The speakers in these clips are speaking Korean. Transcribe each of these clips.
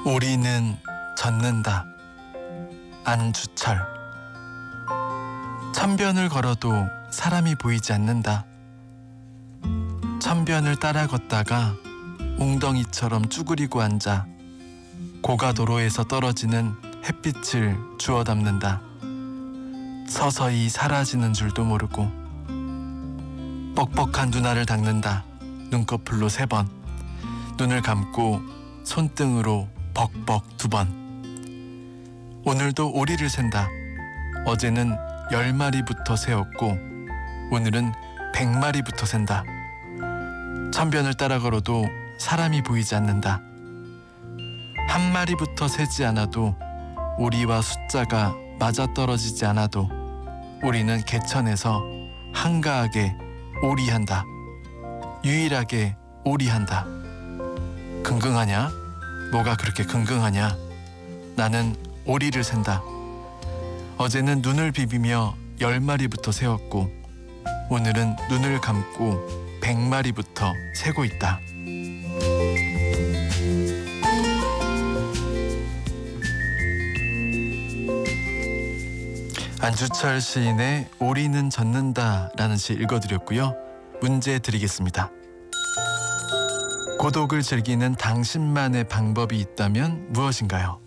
우리는 젖는다. 안주철. 천변을 걸어도 사람이 보이지 않는다. 천변을 따라 걷다가 웅덩이처럼 쭈그리고 앉아 고가도로에서 떨어지는 햇빛을 주워 담는다. 서서히 사라지는 줄도 모르고 뻑뻑한 눈알을 닦는다. 눈꺼풀로 3번, 눈을 감고 손등으로 벅벅 2번. 오늘도 오리를 샌다. 어제는 10마리부터 세었고 오늘은 100마리부터 샌다. 천변을 따라 걸어도 사람이 보이지 않는다. 한 마리부터 세지 않아도 오리와 숫자가 맞아떨어지지 않아도 우리는 개천에서 한가하게 오리한다. 유일하게 오리한다. 긍긍하냐? 뭐가 그렇게 긍긍하냐? 나는 오리를 샌다. 어제는 눈을 비비며 10마리부터 세웠고 오늘은 눈을 감고 100마리부터 세고 있다. 안주철 시인의 오리는 젖는다 라는 시 읽어드렸고요. 문제 드리겠습니다. 고독을 즐기는 당신만의 방법이 있다면 무엇인가요?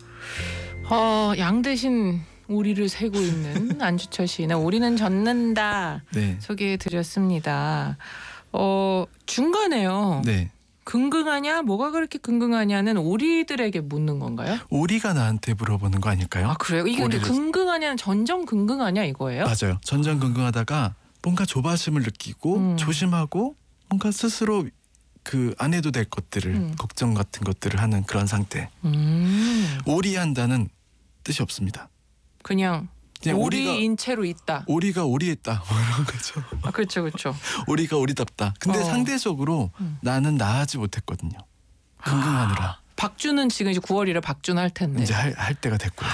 양 대신 오리를 세고 있는 안주철 시인의 오리는 젖는다 네. 소개해드렸습니다. 중간에요. 네. 긍긍하냐? 뭐가 그렇게 긍긍하냐는 오리들에게 묻는 건가요? 오리가 나한테 물어보는 거 아닐까요? 아 그래요? 이게 근데 긍긍하냐는 전전긍긍하냐 이거예요? 맞아요. 전전긍긍하다가 뭔가 조바심을 느끼고 조심하고 뭔가 스스로 안 해도 될 것들을 걱정 같은 것들을 하는 그런 상태. 오리한다는 뜻이 없습니다. 그냥 오리인 채로 있다. 오리가 오리했다 뭐 이런 거죠. 아 그렇죠, 그렇죠. 오리가 오리답다. 근데 상대적으로 나는 나하지 못했거든요. 긍긍하느라. 박주는 지금 이제 9월이라 박주는 할 텐데. 이제 할 때가 됐고요.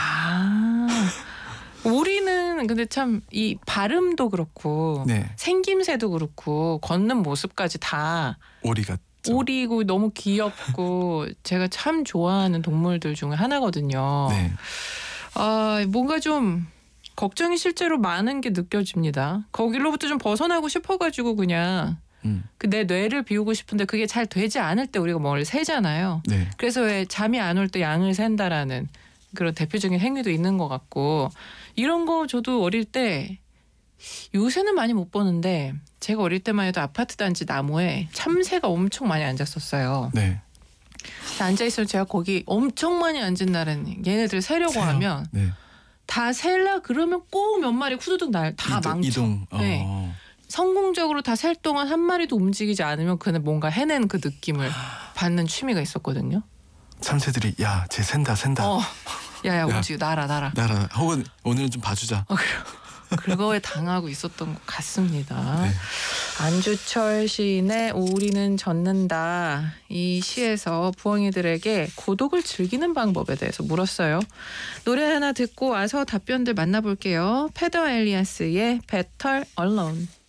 오리는 근데 참 이 발음도 그렇고 네. 생김새도 그렇고 걷는 모습까지 다 오리 같죠. 오리고 너무 귀엽고 제가 참 좋아하는 동물들 중에 하나거든요. 네. 뭔가 좀 걱정이 실제로 많은 게 느껴집니다. 거기로부터 좀 벗어나고 싶어가지고 그냥 내 뇌를 비우고 싶은데 그게 잘 되지 않을 때 우리가 뭘 세잖아요. 네. 그래서 왜 잠이 안 올 때 양을 샌다라는 그런 대표적인 행위도 있는 것 같고 이런 거 저도 어릴 때 요새는 많이 못 보는데 제가 어릴 때만 해도 아파트 단지 나무에 참새가 엄청 많이 앉았었어요. 네. 앉아있으면 제가 거기 엄청 많이 앉은 날은 얘네들 세려고 하면 네. 다 셀라 그러면 꼭 몇 마리 후두둑 다 망쳐. 이동. 네. 성공적으로 다 셀 동안 한 마리도 움직이지 않으면 그는 뭔가 해낸 그 느낌을 받는 취미가 있었거든요. 참새들이 야, 쟤 샌다. 야야 움직여 날아. 혹은 오늘은 좀 봐주자. 그거에 당하고 있었던 것 같습니다. 네. 안주철 시인의 오리는 젖는다 이 시에서 부엉이들에게 고독을 즐기는 방법에 대해서 물었어요. 노래 하나 듣고 와서 답변들 만나볼게요. 페더 엘리아스의 Better Alone.